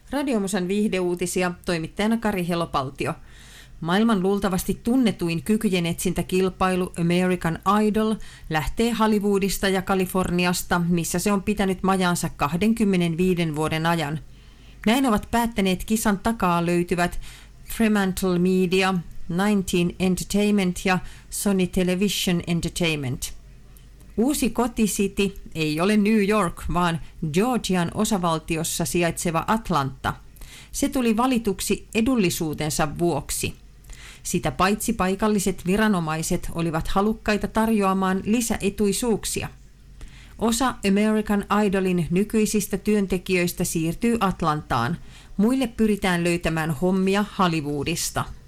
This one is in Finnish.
Radiomusan viihdeuutisia, toimittajana Kari Helopaltio. Maailman luultavasti tunnetuin kykyjen etsintäkilpailu American Idol lähtee Hollywoodista ja Kaliforniasta, missä se on pitänyt majaansa 25 vuoden ajan. Näin ovat päättäneet kisan takaa löytyvät Fremantle Media, 19 Entertainment ja Sony Television Entertainment. Uusi kotisiti ei ole New York, vaan Georgian osavaltiossa sijaitseva Atlanta. Se tuli valituksi edullisuutensa vuoksi. Sitä paitsi paikalliset viranomaiset olivat halukkaita tarjoamaan lisäetuisuuksia. Osa American Idolin nykyisistä työntekijöistä siirtyy Atlantaan. Muille pyritään löytämään hommia Hollywoodista.